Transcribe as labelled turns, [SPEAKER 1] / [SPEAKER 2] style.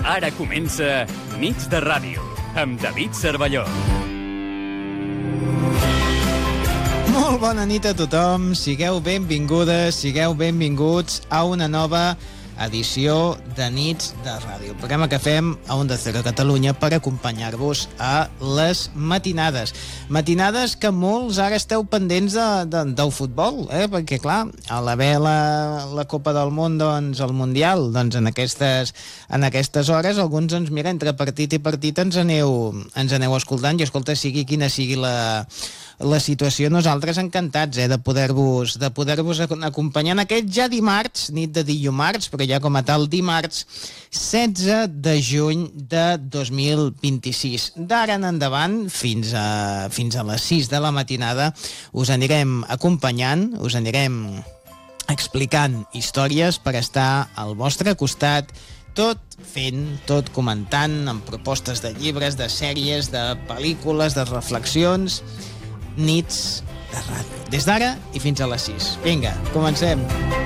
[SPEAKER 1] Ara comença Nits de Ràdio, amb David Cervelló.
[SPEAKER 2] Molt bona nit a tothom, sigueu benvingudes, sigueu benvinguts a una nova edició de Nits de Ràdio, el programa que fem a Onda Cero Catalunya per acompanyar-vos a les matinades. Matinades que molts ara esteu pendents del futbol, perquè clar, a l'haver la Copa del Món, doncs el Mundial, doncs en aquestes hores alguns, doncs mira, entre partit i partit ens aneu escoltant, i escolta, sigui quina sigui la situació, nosaltres encantats de poder-vos acompanyar en aquest ja dimarts, nit de dillumarts, però ja com a tal dimarts 16 de juny de 2026. D'ara en endavant, fins a les 6 de la matinada, us anirem acompanyant, us anirem explicant històries per estar al vostre costat, tot fent, tot comentant, amb propostes de llibres, de sèries, de pel·lícules, de reflexions. Nits de Ràdio. Des d'ara i fins a les 6. Vinga, comencem.